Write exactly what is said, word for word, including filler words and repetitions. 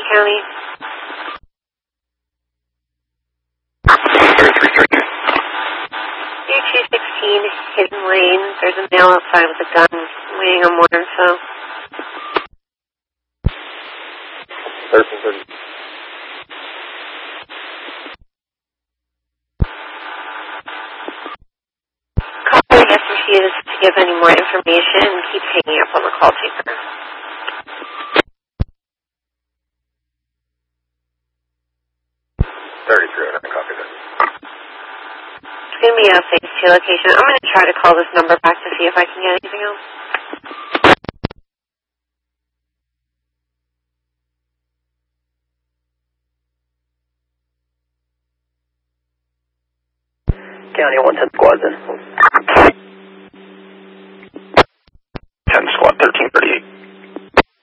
County. two sixteen Hidden Lane. There's a male outside with a gun waiting on more info. thirteen thirty. Caller, yes, refused to give any more information and keeps hanging up on the call taker. thirty-three, I copy that. It's going to be a phase two location. I'm going to try to call this number back to see if I can get anything else. County one ten squad then.